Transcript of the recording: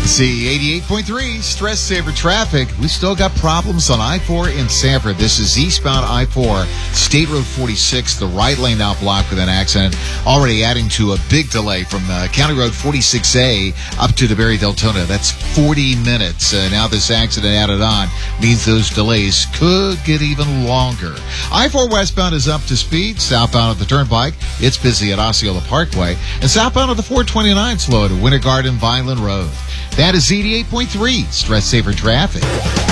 Z 88.3, Stress Saver Traffic. We still got problems on I-4 in Sanford. This is eastbound I-4, State Road 46, the right lane now blocked with an accident, already adding to a big delay from County Road 46A up to the Barry Deltona. That's 40 minutes. Now this accident added on means those delays could get even longer. I-4 westbound is up to speed. Southbound at the Turnpike, it's busy at Osceola Parkway. And southbound at the 429, slow at Winter Garden Vineland Road. That is 88.3, Stress Saver Traffic.